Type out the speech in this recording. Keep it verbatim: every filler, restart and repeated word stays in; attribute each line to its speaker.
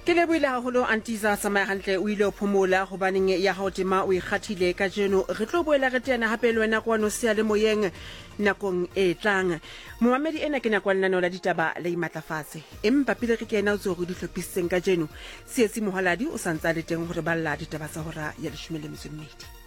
Speaker 1: Ke lebohile haholo Antiza Samaya hantle o ile o phomola hobaneng ya hao tema o ikgathile ka jeno re tlo boela re tena hape le wena kwano se le moyeng nakong e tlang mohamedi ena ke nakwa lena la ditaba le imatlafatse empa pele re kena o tso go di hlophiseng ka jeno sietsi mohaladi o santsa le teng hore balla ditaba tsa hora ya leshome le metso e mmedi.